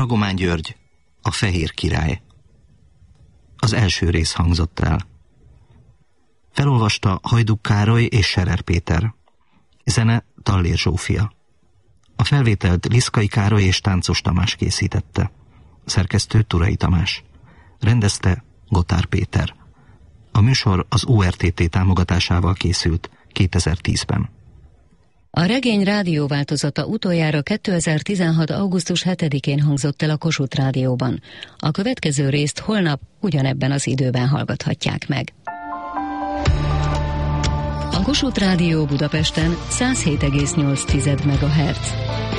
Dragomán György, a Fehér király. Az első rész hangzott el. Felolvasta Hajduk Károly és Scherer Péter. Zene Tallér Zsófia. A felvételt Liszkai Károly és Táncos Tamás készítette. Szerkesztő Turai Tamás. Rendezte Gotár Péter. A műsor az ORTT támogatásával készült 2010-ben. A regény rádióváltozata utoljára 2016. augusztus 7-én hangzott el a Kossuth Rádióban. A következő részt holnap ugyanebben az időben hallgathatják meg. A Kossuth Rádió Budapesten 107,8 MHz.